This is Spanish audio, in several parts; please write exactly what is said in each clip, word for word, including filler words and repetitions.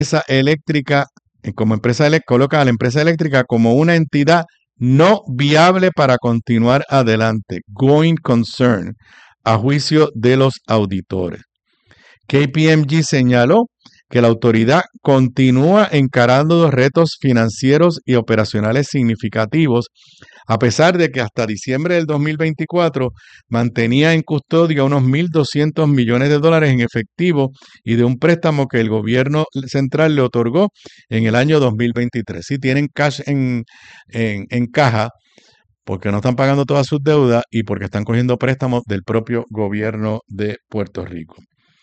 empresa eléctrica, eh, como empresa elé- coloca a la empresa eléctrica como una entidad no viable para continuar adelante, going concern, a juicio de los auditores. K P M G señaló que la autoridad continúa encarando los retos financieros y operacionales significativos, a pesar de que hasta diciembre del dos mil veinticuatro mantenía en custodia unos mil doscientos millones de dólares en efectivo y de un préstamo que el gobierno central le otorgó en el año dos mil veintitrés. Sí, tienen cash en, en, en caja porque no están pagando todas sus deudas y porque están cogiendo préstamos del propio gobierno de Puerto Rico.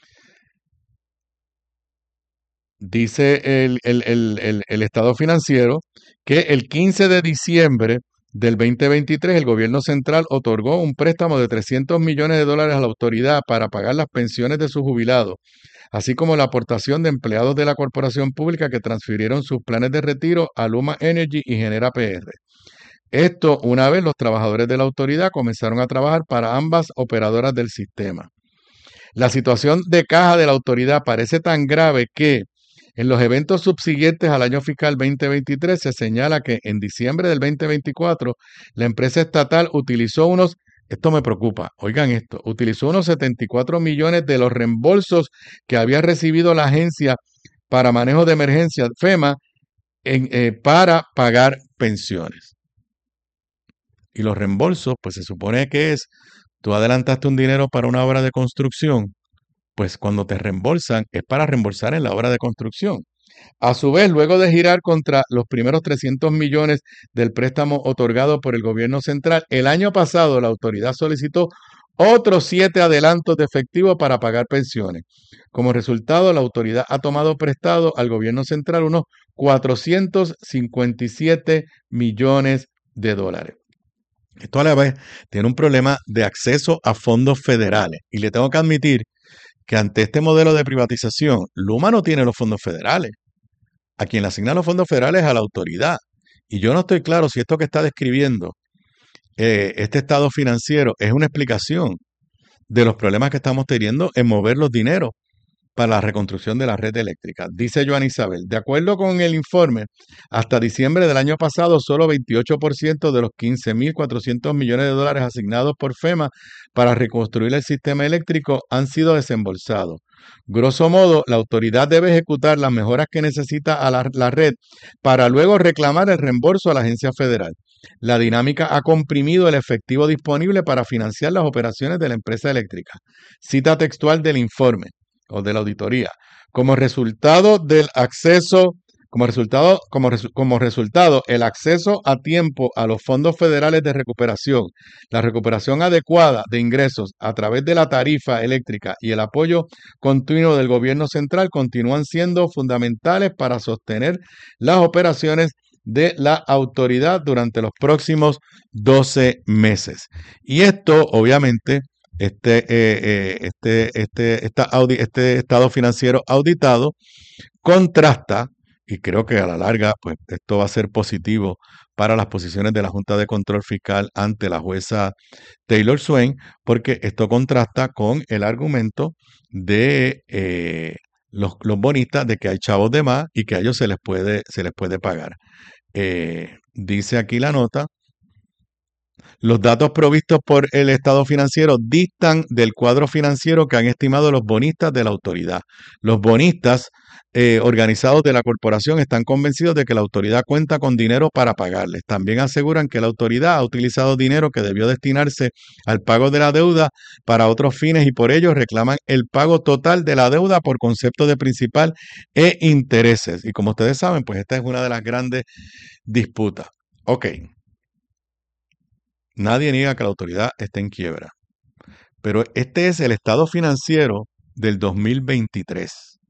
Dice el, el, el, el, el estado financiero que el quince de diciembre del dos mil veintitrés el gobierno central otorgó un préstamo de trescientos millones de dólares a la autoridad para pagar las pensiones de sus jubilados, así como la aportación de empleados de la corporación pública que transfirieron sus planes de retiro a Luma Energy y Genera P R. Esto una vez los trabajadores de la autoridad comenzaron a trabajar para ambas operadoras del sistema. La situación de caja de la autoridad parece tan grave que en los eventos subsiguientes al año fiscal veinte veintitrés se señala que en diciembre del veinte veinticuatro la empresa estatal utilizó unos, esto me preocupa, oigan esto, utilizó unos setenta y cuatro millones de los reembolsos que había recibido la agencia para manejo de emergencia FEMA en, eh, para pagar pensiones. Y los reembolsos, pues se supone que es, tú adelantaste un dinero para una obra de construcción, pues cuando te reembolsan es para reembolsar en la obra de construcción. A su vez, luego de girar contra los primeros trescientos millones del préstamo otorgado por el gobierno central, el año pasado la autoridad solicitó otros siete adelantos de efectivo para pagar pensiones. Como resultado, la autoridad ha tomado prestado al gobierno central unos cuatrocientos cincuenta y siete millones de dólares. Esto a la vez tiene un problema de acceso a fondos federales. Y le tengo que admitir que ante este modelo de privatización, Luma no tiene los fondos federales. A quien le asignan los fondos federales es a la autoridad. Y yo no estoy claro si esto que está describiendo eh, este estado financiero es una explicación de los problemas que estamos teniendo en mover los dineros para la reconstrucción de la red eléctrica. Dice Joana Isabel, de acuerdo con el informe, hasta diciembre del año pasado, solo veintiocho por ciento de los quince mil cuatrocientos millones de dólares asignados por FEMA para reconstruir el sistema eléctrico han sido desembolsados. Grosso modo, la autoridad debe ejecutar las mejoras que necesita a la, la red para luego reclamar el reembolso a la agencia federal. La dinámica ha comprimido el efectivo disponible para financiar las operaciones de la empresa eléctrica. Cita textual del informe o de la auditoría. Como resultado del acceso, como resultado, como, resu, como resultado, el acceso a tiempo a los fondos federales de recuperación, la recuperación adecuada de ingresos a través de la tarifa eléctrica y el apoyo continuo del gobierno central continúan siendo fundamentales para sostener las operaciones de la autoridad durante los próximos doce meses. Y esto, obviamente, este, eh, eh, este, este, esta audi este estado financiero auditado contrasta, y creo que a la larga, pues esto va a ser positivo para las posiciones de la Junta de Control Fiscal ante la jueza Taylor Swain, porque esto contrasta con el argumento de eh, los, los bonistas de que hay chavos de más y que a ellos se les puede, se les puede pagar. Eh, dice aquí la nota, los datos provistos por el estado financiero distan del cuadro financiero que han estimado los bonistas de la autoridad. Los bonistas eh, organizados de la corporación están convencidos de que la autoridad cuenta con dinero para pagarles. También aseguran que la autoridad ha utilizado dinero que debió destinarse al pago de la deuda para otros fines y por ello reclaman el pago total de la deuda por concepto de principal e intereses. Y como ustedes saben, pues esta es una de las grandes disputas. Ok. Nadie niega que la autoridad esté en quiebra, pero este es el estado financiero del dos mil veintitrés.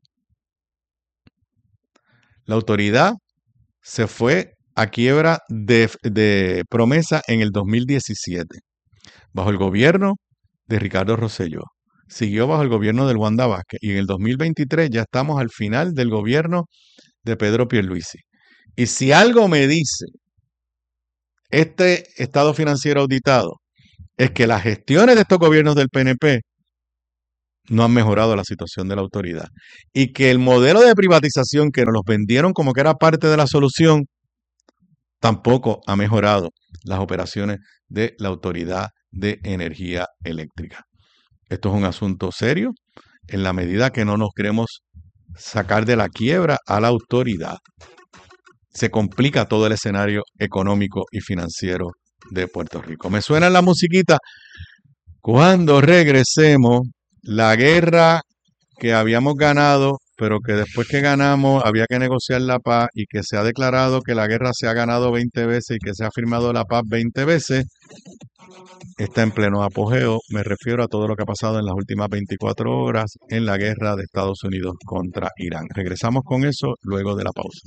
La autoridad se fue a quiebra de, de promesa en el dos mil diecisiete, bajo el gobierno de Ricardo Rosselló. Siguió bajo el gobierno del Wanda Vázquez y en el dos mil veintitrés ya estamos al final del gobierno de Pedro Pierluisi. Y si algo me dice este estado financiero auditado, es que las gestiones de estos gobiernos del P N P no han mejorado la situación de la autoridad. Y que el modelo de privatización que nos los vendieron como que era parte de la solución, tampoco ha mejorado las operaciones de la Autoridad de Energía Eléctrica. Esto es un asunto serio en la medida que no nos queremos sacar de la quiebra a la autoridad. Se complica todo el escenario económico y financiero de Puerto Rico. Me suena la musiquita. Cuando regresemos, la guerra que habíamos ganado, pero que después que ganamos había que negociar la paz y que se ha declarado que la guerra se ha ganado veinte veces y que se ha firmado la paz veinte veces, está en pleno apogeo. Me refiero a todo lo que ha pasado en las últimas veinticuatro horas en la guerra de Estados Unidos contra Irán. Regresamos con eso luego de la pausa.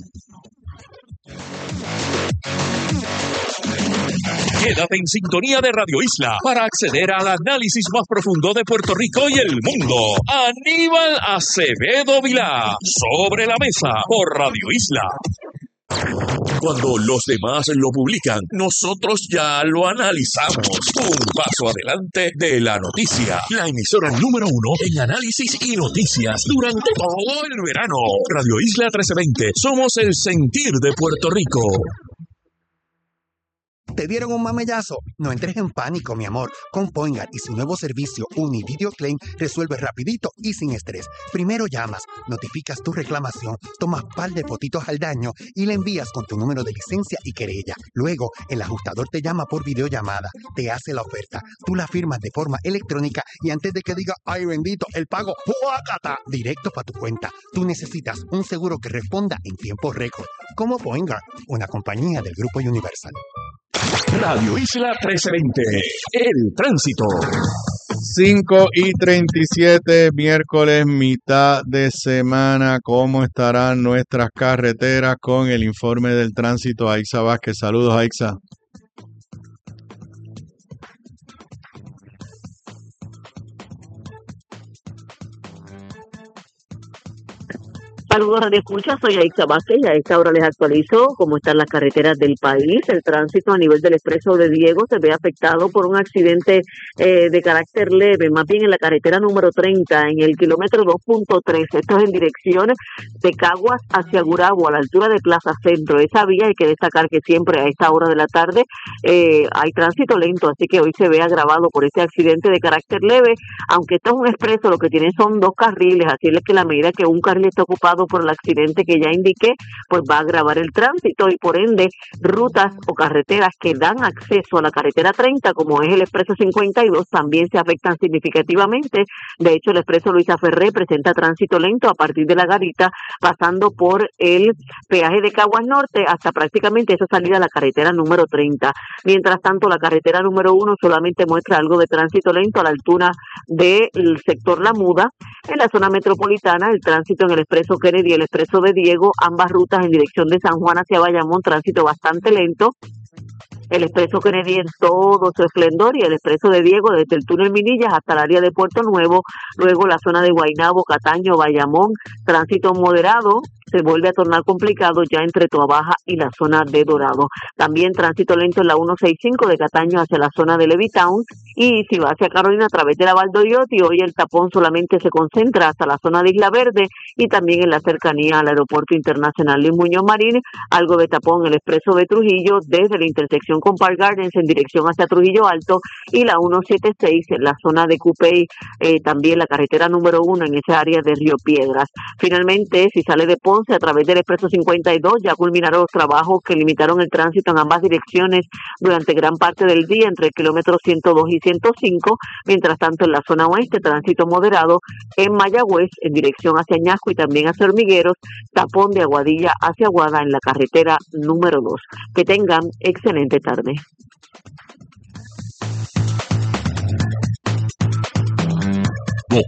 Quédate en sintonía de Radio Isla para acceder al análisis más profundo de Puerto Rico y el mundo. Aníbal Acevedo Vilá, Sobre la Mesa, por Radio Isla. Cuando los demás lo publican, nosotros ya lo analizamos. Un paso adelante de la noticia. La emisora número uno en análisis y noticias durante todo el verano. Radio Isla trece veinte. Somos el sentir de Puerto Rico. ¿Te dieron un mamellazo? No entres en pánico, mi amor. Con Poingar y su nuevo servicio Univideo Claim resuelve rapidito y sin estrés. Primero llamas, notificas tu reclamación, tomas par de fotitos al daño y le envías con tu número de licencia y querella. Luego, el ajustador te llama por videollamada, te hace la oferta, tú la firmas de forma electrónica y antes de que diga, ¡ay bendito!, el pago, ¡huácata!, directo para tu cuenta. Tú necesitas un seguro que responda en tiempo récord. Como Poingar, una compañía del Grupo Universal. Radio Isla trece veinte, el tránsito. cinco y treinta y siete, miércoles, mitad de semana. ¿Cómo estarán nuestras carreteras? Con el informe del tránsito, Aixa Vázquez. Saludos, Aixa. Saludos, Radio Escucha, soy Aixa Vázquez y a esta hora les actualizo cómo están las carreteras del país. El tránsito a nivel del Expreso de Diego se ve afectado por un accidente eh, de carácter leve, más bien en la carretera número treinta, en el kilómetro dos punto tres. Esto es en dirección de Caguas hacia Gurabo, a la altura de Plaza Centro. Esa vía hay que destacar que siempre a esta hora de la tarde eh, hay tránsito lento, así que hoy se ve agravado por este accidente de carácter leve. Aunque esto es un expreso, lo que tiene son dos carriles, así es que a la medida que un carril está ocupado por el accidente que ya indiqué, pues va a agravar el tránsito y por ende rutas o carreteras que dan acceso a la carretera treinta, como es el expreso cincuenta y dos, también se afectan significativamente. De hecho, el expreso Luisa Ferré presenta tránsito lento a partir de La Garita, pasando por el peaje de Caguas Norte hasta prácticamente esa salida a la carretera número treinta. Mientras tanto, la carretera número uno solamente muestra algo de tránsito lento a la altura del sector La Muda. En la zona metropolitana, el tránsito en el expreso Kennedy y el expreso de Diego, ambas rutas en dirección de San Juan hacia Bayamón, tránsito bastante lento. El expreso Kennedy en todo su esplendor y el expreso de Diego desde el túnel Minillas hasta el área de Puerto Nuevo, luego la zona de Guaynabo, Cataño, Bayamón, tránsito moderado, se vuelve a tornar complicado ya entre Toabaja y la zona de Dorado. También tránsito lento en la ciento sesenta y cinco de Cataño hacia la zona de Levittown, y si va hacia Carolina a través de la Valdoriotti, hoy el tapón solamente se concentra hasta la zona de Isla Verde y también en la cercanía al Aeropuerto Internacional Luis Muñoz Marín, algo de tapón en el expreso de Trujillo desde la intersección con Park Gardens en dirección hacia Trujillo Alto y la ciento setenta y seis en la zona de Cupey, eh, también la carretera número uno en esa área de Río Piedras. Finalmente, si sale de Ponce a través del expreso cincuenta y dos, ya culminaron los trabajos que limitaron el tránsito en ambas direcciones durante gran parte del día entre el kilómetro ciento dos y ciento cinco. Mientras tanto, en la zona oeste, tránsito moderado en Mayagüez en dirección hacia Ñasco y también hacia Hormigueros, tapón de Aguadilla hacia Aguada en la carretera número dos. Que tengan excelente tarde.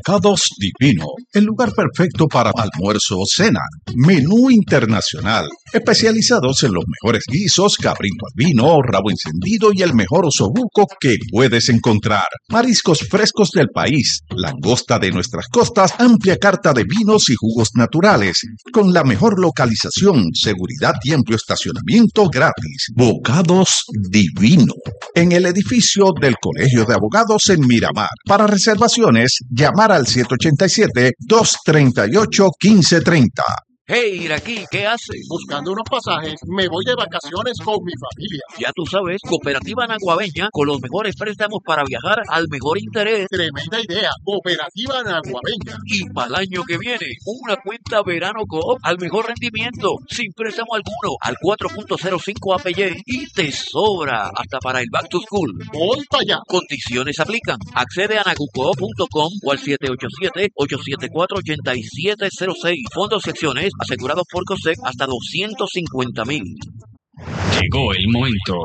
Bocados Divino, el lugar perfecto para almuerzo o cena. Menú internacional, especializados en los mejores guisos, cabrito al vino, rabo encendido y el mejor osobuco que puedes encontrar. Mariscos frescos del país, langosta de nuestras costas, amplia carta de vinos y jugos naturales, con la mejor localización, seguridad y amplio estacionamiento gratis. Bocados Divino, en el edificio del Colegio de Abogados en Miramar. Para reservaciones, llamar al siete ocho siete, dos tres ocho, uno cinco tres cero. Hey, Iraquí, ¿qué haces? Buscando unos pasajes, me voy de vacaciones con mi familia. Ya tú sabes, Cooperativa Naguabeña, con los mejores préstamos para viajar al mejor interés. Tremenda idea, Cooperativa Naguabeña. Y para el año que viene, una cuenta Verano Coop al mejor rendimiento, sin préstamo alguno, al cuatro punto cero cinco A P Y y te sobra hasta para el Back to School. Voy para allá. Condiciones aplican. Accede a nagucoop punto com o al siete ocho siete, ocho siete cuatro, ocho siete cero seis. Fondos y acciones asegurados por COSEC hasta doscientos cincuenta mil. Llegó el momento.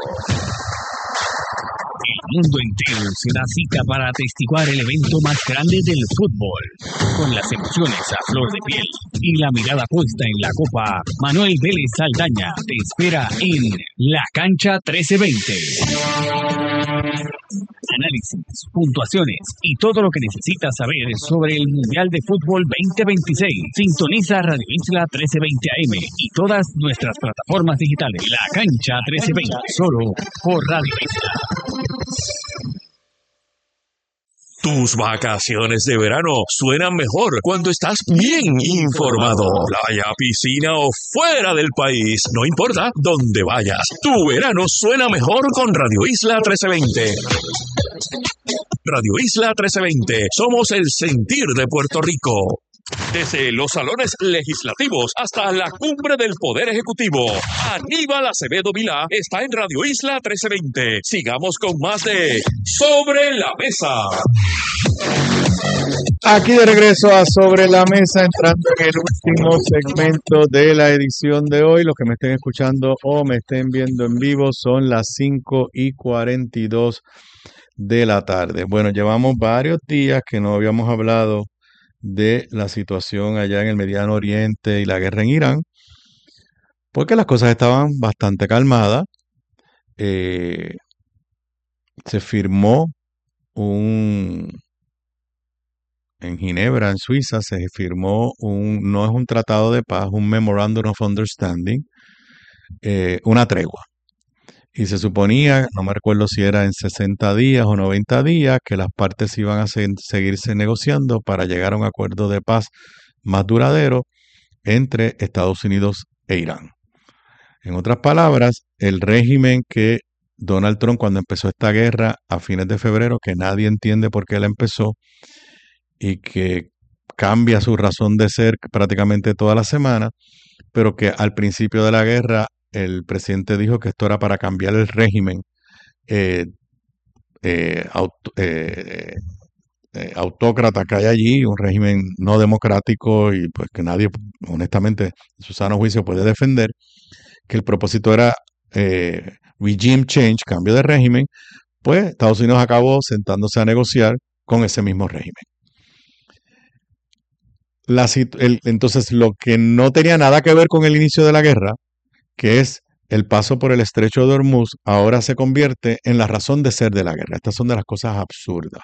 El mundo entero se da cita para atestiguar el evento más grande del fútbol. Con las emociones a flor de piel y la mirada puesta en la copa, Manuel Vélez Saldaña te espera en La Cancha trece veinte. Análisis, puntuaciones y todo lo que necesitas saber sobre el Mundial de Fútbol veinte veintiséis. Sintoniza Radio Isla trece veinte A M y todas nuestras plataformas digitales. La Cancha trece veinte, solo por Radio Isla. Tus vacaciones de verano suenan mejor cuando estás bien informado. Playa, piscina o fuera del país, no importa dónde vayas. Tu verano suena mejor con Radio Isla trece veinte. Radio Isla trece veinte, somos el sentir de Puerto Rico. Desde los salones legislativos hasta la cumbre del Poder Ejecutivo, Aníbal Acevedo Vilá está en Radio Isla trece veinte. Sigamos con más de Sobre la Mesa. Aquí de regreso a Sobre la Mesa, entrando en el último segmento de la edición de hoy. Los que me estén escuchando o me estén viendo en vivo son las cinco y cuarenta y dos de la tarde. Bueno, llevamos varios días que no habíamos hablado de la situación allá en el Mediano Oriente y la guerra en Irán, porque las cosas estaban bastante calmadas. Eh, se firmó un, en Ginebra, en Suiza, se firmó un, no es un tratado de paz, un Memorandum of Understanding, eh, una tregua. Y se suponía, no me recuerdo si era en sesenta días o noventa días, que las partes iban a se- seguirse negociando para llegar a un acuerdo de paz más duradero entre Estados Unidos e Irán. En otras palabras, el régimen que Donald Trump, cuando empezó esta guerra a fines de febrero, que nadie entiende por qué la empezó y que cambia su razón de ser prácticamente toda la semana, pero que al principio de la guerra el presidente dijo que esto era para cambiar el régimen eh, eh, aut- eh, eh, autócrata que hay allí, un régimen no democrático y pues que nadie, honestamente, en su sano juicio puede defender, que el propósito era eh, regime change, cambio de régimen. Pues Estados Unidos acabó sentándose a negociar con ese mismo régimen. La sit- el- entonces, lo que no tenía nada que ver con el inicio de la guerra, que es el paso por el estrecho de Hormuz, ahora se convierte en la razón de ser de la guerra. Estas son de las cosas absurdas.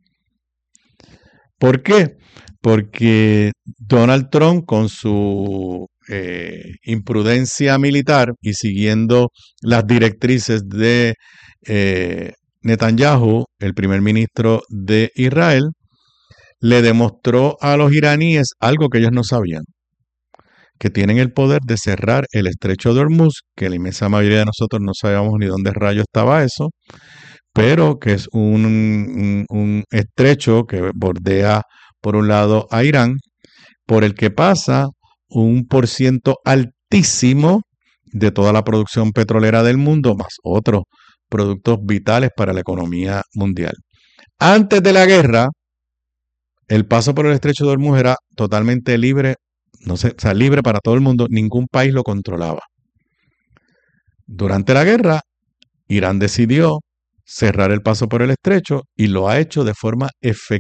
¿Por qué? Porque Donald Trump, con su eh, imprudencia militar y siguiendo las directrices de eh, Netanyahu, el primer ministro de Israel, le demostró a los iraníes algo que ellos no sabían, que tienen el poder de cerrar el estrecho de Hormuz, que la inmensa mayoría de nosotros no sabíamos ni dónde rayo estaba eso, pero que es un, un, un estrecho que bordea por un lado a Irán, por el que pasa un por ciento altísimo de toda la producción petrolera del mundo, más otros productos vitales para la economía mundial. Antes de la guerra, el paso por el estrecho de Hormuz era totalmente libre, no sé, o sea, libre para todo el mundo, ningún país lo controlaba. Durante la guerra, Irán decidió cerrar el paso por el estrecho y lo ha hecho de forma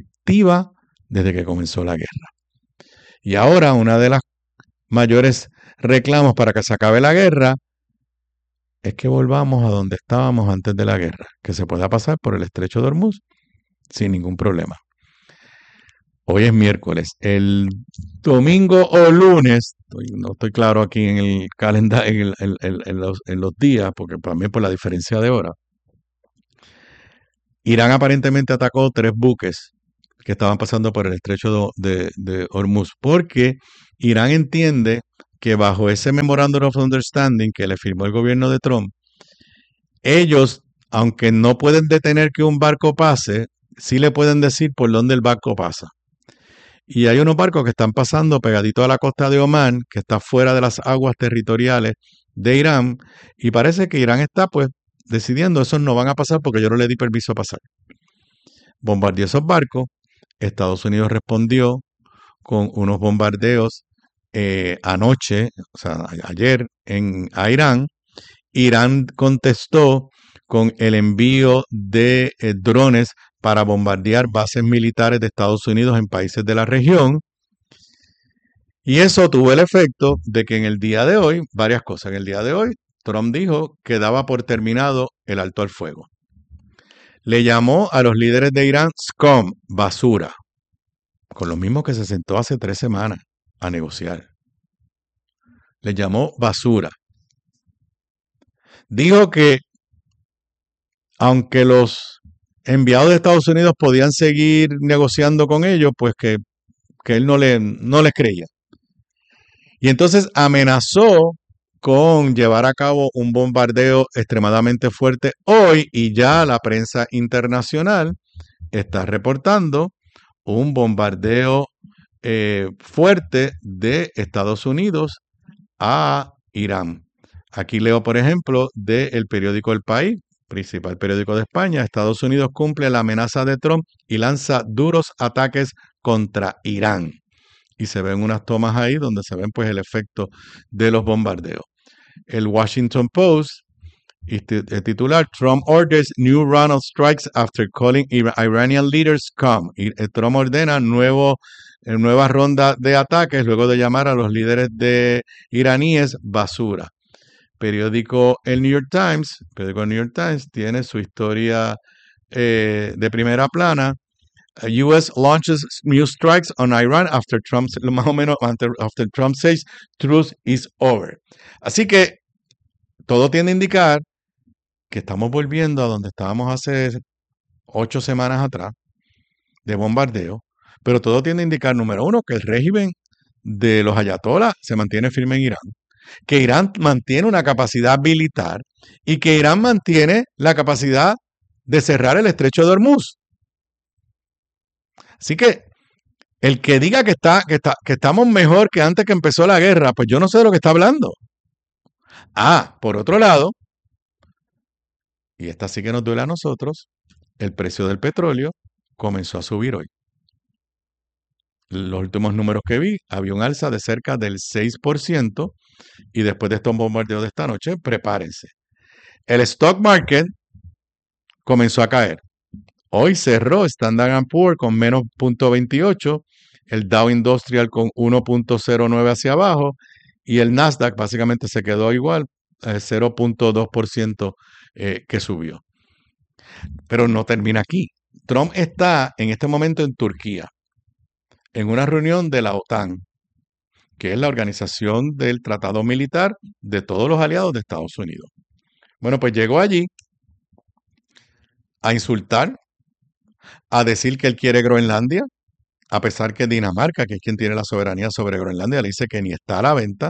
efectiva desde que comenzó la guerra. Y ahora una de las mayores reclamos para que se acabe la guerra, es que volvamos a donde estábamos antes de la guerra, que se pueda pasar por el estrecho de Hormuz sin ningún problema. Hoy es miércoles. El domingo o lunes, estoy, no estoy claro aquí en el calendario, en, el, en, en, los, en los días, porque también por la diferencia de hora, Irán aparentemente atacó tres buques que estaban pasando por el estrecho de, de, de Hormuz, porque Irán entiende que bajo ese Memorandum of Understanding que le firmó el gobierno de Trump, ellos, aunque no pueden detener que un barco pase, sí le pueden decir por dónde el barco pasa. Y hay unos barcos que están pasando pegadito a la costa de Omán, que está fuera de las aguas territoriales de Irán, y parece que Irán está pues decidiendo, esos no van a pasar porque yo no le di permiso a pasar. Bombardeó esos barcos, Estados Unidos respondió con unos bombardeos eh, anoche, o sea, ayer en, a Irán. Irán contestó con el envío de eh, drones para bombardear bases militares de Estados Unidos en países de la región. Y eso tuvo el efecto de que en el día de hoy, varias cosas, en el día de hoy, Trump dijo que daba por terminado el alto al fuego. Le llamó a los líderes de Irán scum, basura, con los mismos que se sentó hace tres semanas a negociar. Le llamó basura. Dijo que aunque los enviados de Estados Unidos podían seguir negociando con ellos, pues que, que él no, le, no les creía. Y entonces amenazó con llevar a cabo un bombardeo extremadamente fuerte hoy, y ya la prensa internacional está reportando un bombardeo eh, fuerte de Estados Unidos a Irán. Aquí leo, por ejemplo, del periódico El País, principal periódico de España: Estados Unidos cumple la amenaza de Trump y lanza duros ataques contra Irán. Y se ven unas tomas ahí donde se ven pues el efecto de los bombardeos. El Washington Post, el titular: Trump orders new round of strikes after calling Iranian leaders scum. Y Trump ordena nuevo, nueva ronda de ataques luego de llamar a los líderes de iraníes basura. Periódico El New York Times, periódico El New York Times tiene su historia eh, de primera plana. U S launches new strikes on Iran after Trump, más o menos after, after Trump says truth is over. Así que todo tiende a indicar que estamos volviendo a donde estábamos hace ocho semanas atrás de bombardeo, pero todo tiende a indicar, número uno, que el régimen de los ayatolás se mantiene firme en Irán, que Irán mantiene una capacidad militar y que Irán mantiene la capacidad de cerrar el estrecho de Hormuz. Así que el que diga que, está, que, está, que estamos mejor que antes que empezó la guerra, pues yo no sé de lo que está hablando. Ah, por otro lado, y esta sí que nos duele a nosotros, el precio del petróleo comenzó a subir hoy. Los últimos números que vi, había un alza de cerca del seis por ciento, y después de estos bombardeos de esta noche, prepárense. El stock market comenzó a caer. Hoy cerró Standard and Poor's con menos cero punto veintiocho, el Dow Industrial con uno punto cero nueve hacia abajo, y el Nasdaq básicamente se quedó igual, eh, cero punto dos por ciento eh, que subió. Pero no termina aquí. Trump está en este momento en Turquía, en una reunión de la OTAN, que es la organización del tratado militar de todos los aliados de Estados Unidos. Bueno, pues llegó allí a insultar, a decir que él quiere Groenlandia, a pesar que Dinamarca, que es quien tiene la soberanía sobre Groenlandia, le dice que ni está a la venta,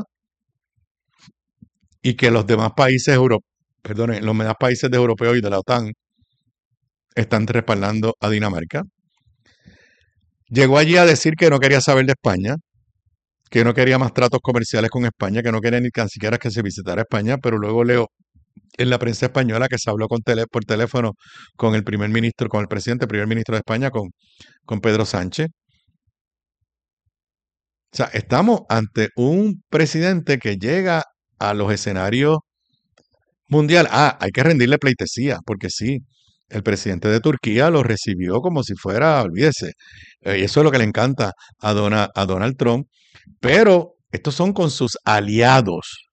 y que los demás países europeos, perdón, los demás países de europeos y de la OTAN están respaldando a Dinamarca. Llegó allí a decir que no quería saber de España, que no quería más tratos comerciales con España, que no quería ni tan siquiera que se visitara España, pero luego leo en la prensa española que se habló con tele, por teléfono con el primer ministro, con el presidente, primer ministro de España, con, con Pedro Sánchez. O sea, estamos ante un presidente que llega a los escenarios mundiales. Ah, hay que rendirle pleitesía, porque sí, el presidente de Turquía lo recibió como si fuera, olvídese, eh, eso es lo que le encanta a, Dona, a Donald Trump, pero Estos son con sus aliados.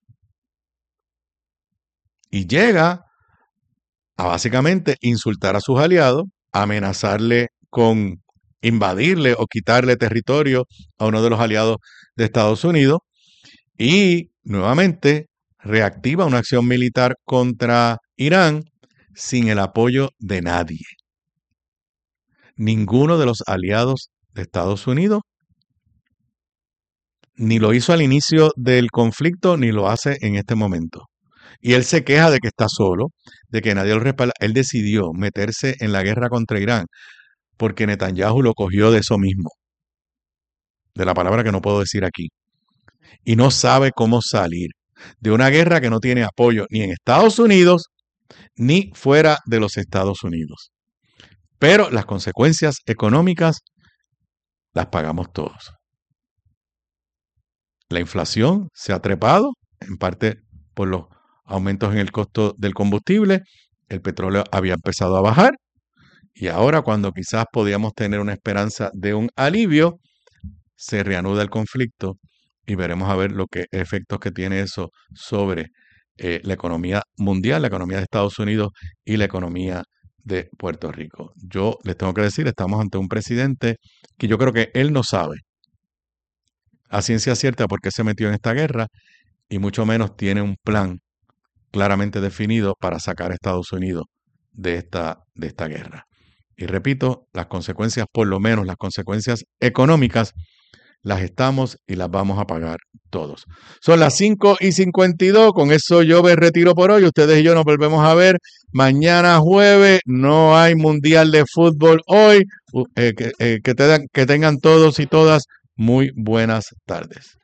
Y llega a básicamente insultar a sus aliados, amenazarle con invadirle o quitarle territorio a uno de los aliados de Estados Unidos y nuevamente reactiva una acción militar contra Irán sin el apoyo de nadie. Ninguno de los aliados de Estados Unidos ni lo hizo al inicio del conflicto ni lo hace en este momento. Y él se queja de que está solo, de que nadie lo respalda. Él decidió meterse en la guerra contra Irán porque Netanyahu lo cogió de eso mismo, de la palabra que no puedo decir aquí. Y no sabe cómo salir de una guerra que no tiene apoyo ni en Estados Unidos ni fuera de los Estados Unidos. Pero las consecuencias económicas las pagamos todos. La inflación se ha trepado, en parte por los aumentos en el costo del combustible. El petróleo había empezado a bajar y ahora, cuando quizás podíamos tener una esperanza de un alivio, se reanuda el conflicto y veremos a ver los efectos que tiene eso sobre eh, la economía mundial, la economía de Estados Unidos y la economía de Puerto Rico. Yo les tengo que decir, estamos ante un presidente que yo creo que él no sabe a ciencia cierta por qué se metió en esta guerra y mucho menos tiene un plan claramente definido para sacar a Estados Unidos de esta, de esta guerra. Y repito, las consecuencias, por lo menos las consecuencias económicas, las estamos y las vamos a pagar todos. Son las cinco y cincuenta y dos, con eso yo me retiro por hoy. Ustedes y yo nos volvemos a ver mañana jueves. No hay mundial de fútbol hoy. Eh, que, eh, que, te, que tengan todos y todas muy buenas tardes.